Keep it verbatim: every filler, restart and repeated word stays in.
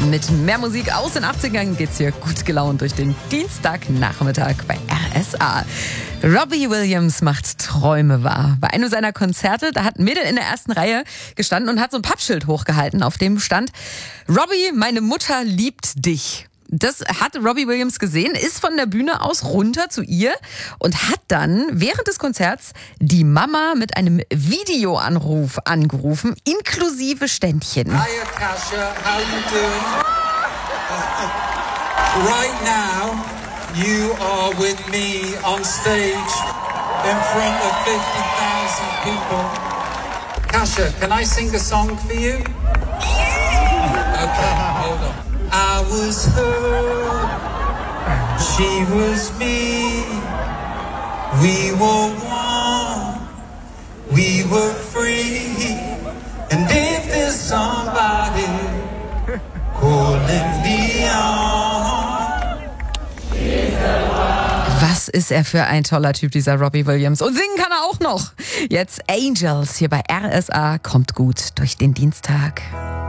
Mit mehr Musik aus den achtzigern geht's hier gut gelaunt durch den Dienstagnachmittag bei R S A. Robbie Williams macht Träume wahr. Bei einem seiner Konzerte, da hat ein Mädel in der ersten Reihe gestanden und hat so ein Pappschild hochgehalten, auf dem stand: Robbie, meine Mutter liebt dich. Das hat Robbie Williams gesehen, ist von der Bühne aus runter zu ihr und hat dann während des Konzerts die Mama mit einem Videoanruf angerufen, inklusive Ständchen. Hiya, Kasha, how you doing? Right now, you are with me on stage in front of fifty thousand people. Kasha, can I sing a song for you? Okay, hold on. I was her, she was me, we were one, we were free, and if there's somebody calling me on. Was ist er für ein toller Typ, dieser Robbie Williams. Und singen kann er auch noch. Jetzt Angels hier bei R S A, kommt gut durch den Dienstag.